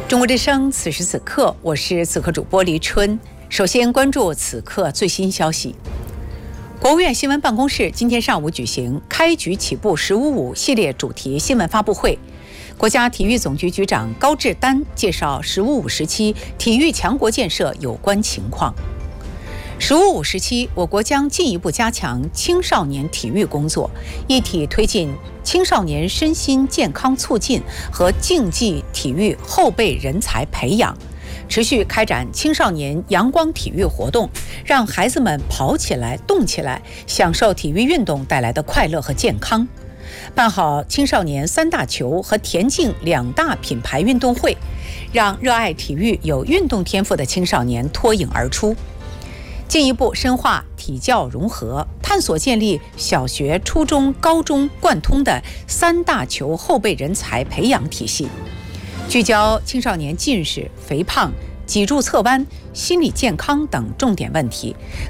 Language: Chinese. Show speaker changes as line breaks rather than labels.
中国之声，此时此刻，我是此刻主播黎春。首先关注此刻最新消息。国务院新闻办公室今天上午举行开局起步“15.5”系列主题新闻发布会，国家体育总局局长高志丹介绍“15.5”时期体育强国建设有关情况。“15.5”时期，我国将进一步加强青少年体育工作，一体推进青少年身心健康促进和竞技体育后备人才培养，持续开展青少年阳光体育活动，让孩子们跑起来、动起来，享受体育运动带来的快乐和健康。办好青少年3大球和田径2大品牌运动会，让热爱体育、有运动天赋的青少年脱颖而出。进一步深化体教融合，探索建立小学、初中、高中贯通的3大球后备人才培养体系，聚焦青少年近视、肥胖、脊柱侧弯、心理健康等重点问题，